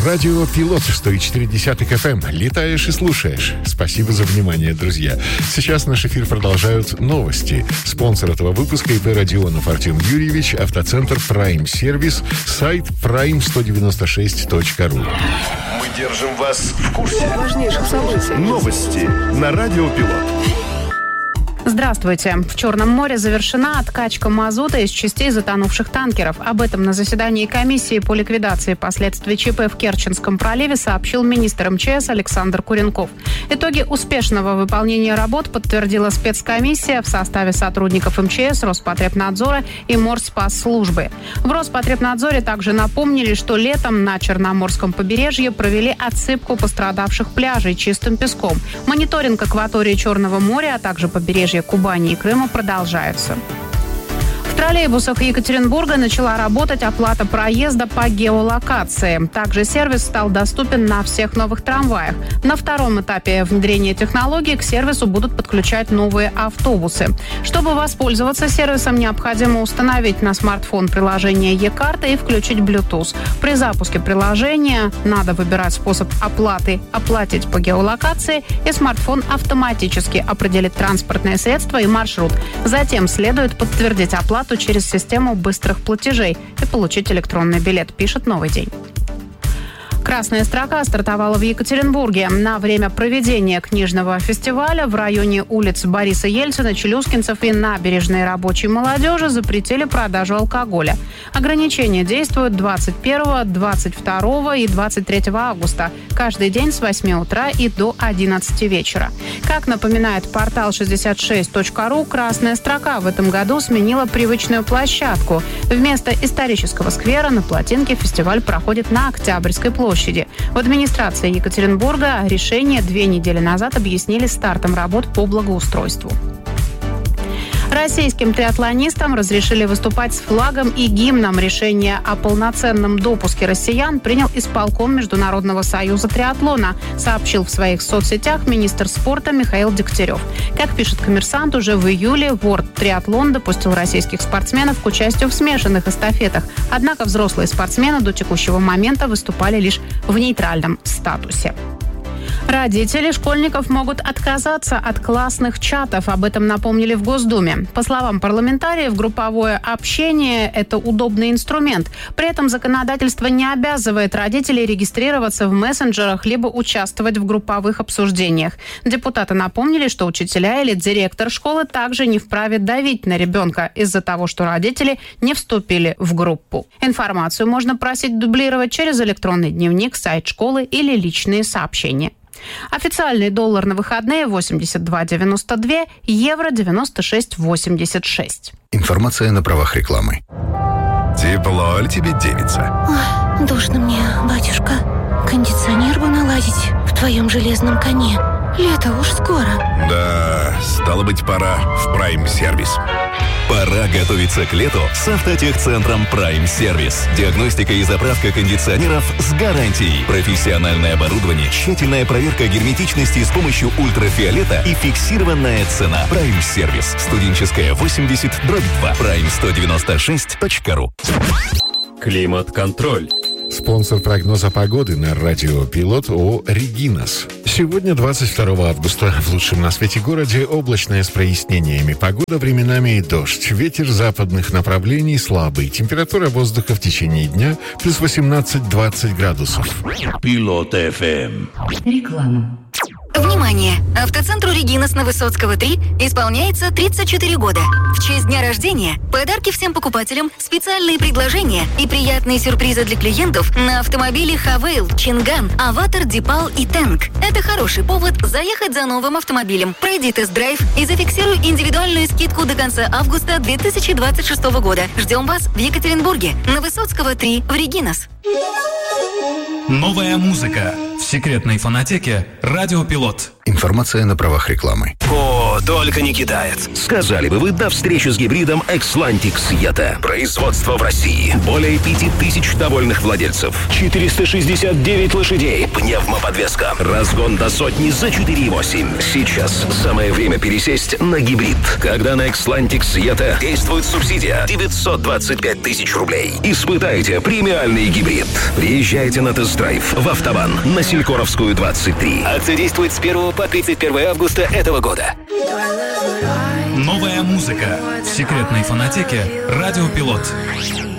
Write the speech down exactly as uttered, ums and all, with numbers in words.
Радио Пилот сто четыре эф эм. Летаешь и слушаешь. Спасибо за внимание, друзья. Сейчас наш эфир продолжают новости. Спонсор этого выпуска ИП Родионов Артем Юрьевич, автоцентр Prime Service, сайт прайм сто девяносто шесть точка ру. Мы держим вас в курсе важнейших событий. Новости на Радио Пилот. Здравствуйте. В Черном море завершена откачка мазута из частей затонувших танкеров. Об этом на заседании комиссии по ликвидации последствий ЧП в Керченском проливе сообщил министр эм че эс Александр Куренков. Итоги успешного выполнения работ подтвердила спецкомиссия в составе сотрудников эм че эс, Роспотребнадзора и Морспасслужбы. В Роспотребнадзоре также напомнили, что летом на Черноморском побережье провели отсыпку пострадавших пляжей чистым песком. Мониторинг акватории Черного моря, а также побережья Кубани и Крыма продолжаются. В троллейбусах Екатеринбурга начала работать оплата проезда по геолокации. Также сервис стал доступен на всех новых трамваях. На втором этапе внедрения технологий к сервису будут подключать новые автобусы. Чтобы воспользоваться сервисом, необходимо установить на смартфон приложение Е-карта и включить Bluetooth. При запуске приложения надо выбирать способ оплаты «Оплатить по геолокации», и смартфон автоматически определит транспортное средство и маршрут. Затем следует подтвердить оплату через систему быстрых платежей и получить электронный билет, пишет «Новый день». «Красная строка» стартовала в Екатеринбурге. На время проведения книжного фестиваля в районе улиц Бориса Ельцина, Челюскинцев и набережной рабочей молодежи запретили продажу алкоголя. Ограничения действуют двадцать первого, двадцать второго и двадцать третьего августа. Каждый день с восьми утра и до одиннадцати вечера. Как напоминает портал шестьдесят шесть точка ру, «Красная строка» в этом году сменила привычную площадку. Вместо исторического сквера на Плотинке фестиваль проходит на Октябрьской площади. В администрации Екатеринбурга решение две недели назад объяснили стартом работ по благоустройству. Российским триатлонистам разрешили выступать с флагом и гимном. Решение о полноценном допуске россиян принял исполком Международного союза триатлона, сообщил в своих соцсетях министр спорта Михаил Дегтярев. Как пишет «Коммерсант», уже в июле World Triathlon допустил российских спортсменов к участию в смешанных эстафетах. Однако взрослые спортсмены до текущего момента выступали лишь в нейтральном статусе. Родители школьников могут отказаться от классных чатов. Об этом напомнили в Госдуме. По словам парламентариев, групповое общение – это удобный инструмент. При этом законодательство не обязывает родителей регистрироваться в мессенджерах либо участвовать в групповых обсуждениях. Депутаты напомнили, что учителя или директор школы также не вправе давить на ребенка из-за того, что родители не вступили в группу. Информацию можно просить дублировать через электронный дневник, сайт школы или личные сообщения. Официальный доллар на выходные восемьдесят два девяносто два, евро девяносто шесть восемьдесят шесть. Информация на правах рекламы. Тепло ли тебе, девица? Ой, душно мне, батюшка. Кондиционер бы наладить в твоем железном коне. Лето уж скоро. Да, стало быть, пора в Prime Service. Пора готовиться к лету с автотехцентром Prime Service. Диагностика и заправка кондиционеров с гарантией. Профессиональное оборудование, тщательная проверка герметичности с помощью ультрафиолета и фиксированная цена. Prime Service. Студенческая восемьдесят дробь два. прайм сто девяносто шесть точка ру. Климат-контроль. Спонсор прогноза погоды на радио Пилот ООО «Регинас». Сегодня, двадцать второго августа, в лучшем на свете городе облачное с прояснениями. Погода временами дождь. Ветер западных направлений слабый. Температура воздуха в течение дня плюс восемнадцать-двадцать градусов. Пилот эф эм. Реклама. Внимание! Автоцентру «Регинас» на Высоцкого три исполняется тридцать четыре года. В честь дня рождения подарки всем покупателям, специальные предложения и приятные сюрпризы для клиентов на автомобили «Хавейл», «Чинган», «Аватар», «Дипал» и «Тэнк». Это хороший повод заехать за новым автомобилем. Пройди тест-драйв и зафиксируй индивидуальную скидку до конца августа две тысячи двадцать шестого года. Ждем вас в Екатеринбурге на Высоцкого три в «Регинас». Новая музыка в секретной фонотеке «Радио Пилот». Информация на правах рекламы. О, Ну, только не китаец. Сказали бы вы до встречи с гибридом Xlantic Yeta. Производство в России. Более пяти тысяч довольных владельцев. четыреста шестьдесят девять лошадей. Пневмоподвеска. Разгон до сотни за четыре и восемь. Сейчас самое время пересесть на гибрид. Когда на Xlantic Yeta действует субсидия девятьсот двадцать пять тысяч рублей. Испытайте премиальный гибрид. Приезжайте на тест-драйв в Автобан на Селькоровскую, двадцать три. Акция действует с первого по тридцать первое августа этого года. Новая музыка в секретной фонотеке «Радио Пилот».